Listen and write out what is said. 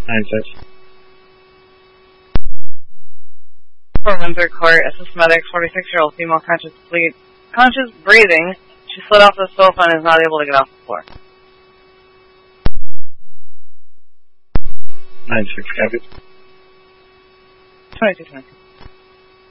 9-6. For Windsor Court, assist medic, 46-year-old female conscious breathing. She slid off the sofa and is not able to get off the floor. 9-6, copy. 22-20.